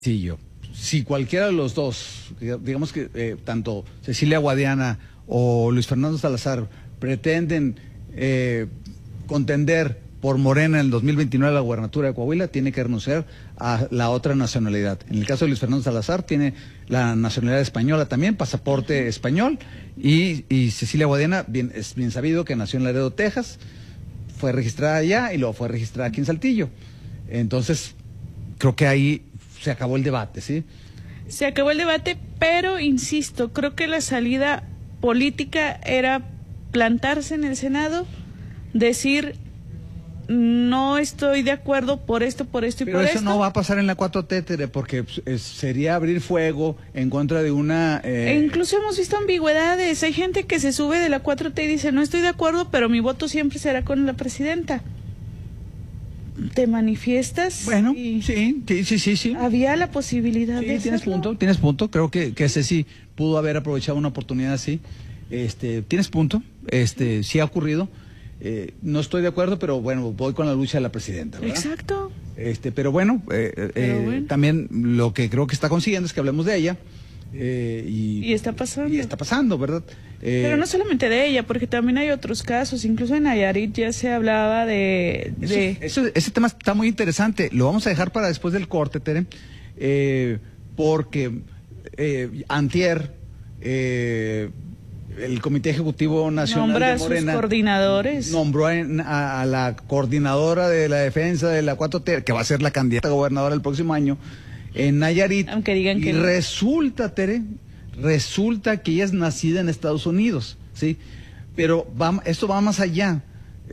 Sí, si cualquiera de los dos, digamos que tanto Cecilia Guadiana o Luis Fernando Salazar pretenden contender por Morena en el 2029 la gubernatura de Coahuila, tiene que renunciar a la otra nacionalidad. En el caso de Luis Fernando Salazar tiene la nacionalidad española también, pasaporte español, y Cecilia Guadiana, es bien sabido que nació en Laredo, Texas, fue registrada allá y luego fue registrada aquí en Saltillo. Entonces, creo que ahí se acabó el debate, ¿sí? Se acabó el debate, pero insisto, creo que la salida política era plantarse en el Senado, decir no estoy de acuerdo por esto y por esto. Pero eso no va a pasar en la 4T, Tere, porque sería abrir fuego en contra de una... E incluso hemos visto ambigüedades. Hay gente que se sube de la 4T y dice no estoy de acuerdo, pero mi voto siempre será con la presidenta. ¿Te manifiestas? Bueno, sí. Había la posibilidad de tienes punto. Creo que ese sí pudo haber aprovechado una oportunidad así. Tienes punto. Sí ha ocurrido. No estoy de acuerdo, pero bueno, voy con la lucha de la presidenta, ¿verdad? Exacto. Pero bueno, también lo que creo que está consiguiendo es que hablemos de ella. Y está pasando. Y está pasando, ¿verdad? Pero no solamente de ella, porque también hay otros casos. Incluso en Nayarit ya se hablaba de... Ese tema está muy interesante. Lo vamos a dejar para después del corte, Tere, porque antier... el Comité Ejecutivo Nacional nombra de Morena sus coordinadores. Nombró a la coordinadora de la defensa de la 4T, que va a ser la candidata a gobernadora el próximo año, en Nayarit. Aunque digan que no. Resulta, Tere, que ella es nacida en Estados Unidos, ¿sí? Pero esto va más allá.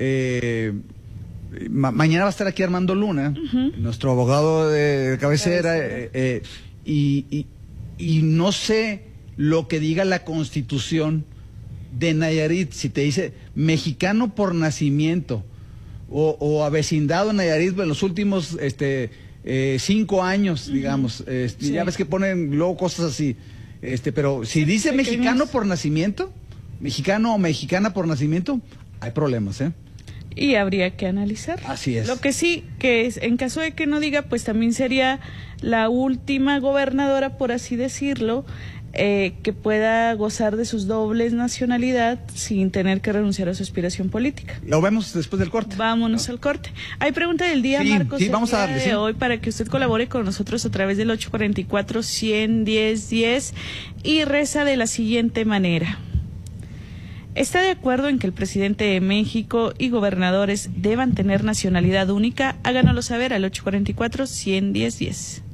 Mañana va a estar aquí Armando Luna, nuestro abogado de cabecera, y no sé lo que diga la Constitución de Nayarit, si te dice mexicano por nacimiento o avecindado en Nayarit en los últimos 5 años, digamos, sí. Ya ves que ponen luego cosas así, pero si dice mexicano por nacimiento, mexicano o mexicana por nacimiento, hay problemas, Y habría que analizar. Así es. Lo que sí, que es, en caso de que no diga, pues también sería la última gobernadora, por así decirlo, que pueda gozar de sus dobles nacionalidad sin tener que renunciar a su aspiración política. Lo vemos después del corte. Vámonos al corte. Hay pregunta del día, sí, Marcos, sí, vamos a darle, de hoy para que usted colabore con nosotros a través del 844-110-10 y reza de la siguiente manera. ¿Está de acuerdo en que el presidente de México y gobernadores deban tener nacionalidad única? Háganoslo saber al 844-110-10.